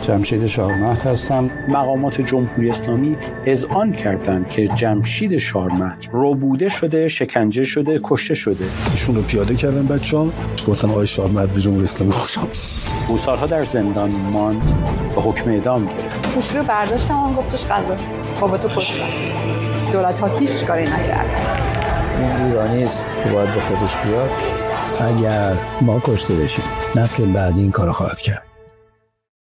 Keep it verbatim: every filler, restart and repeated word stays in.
جمشید شاهمهد هستم. مقامات جمهوری اسلامی اذعان کردند که جمشید شاهمهد ربوده شده، شکنجه شده، کشته شده. ایشون رو پیاده کردن بچه‌ها، گفتن آقای شاهمهد به جمهوری اسلامی خوشم. او سالها در زندان ماند و حکم اعدام گرفت. گوشی رو برداشتم و گفتش قضا. بابا تو کشتن. دولت ها هیچ کاری نکرد. این ایرانی است که باید به خودش بیاد. اگر ما کشته بشیم نسل بعدی این کارو خواهد کرد.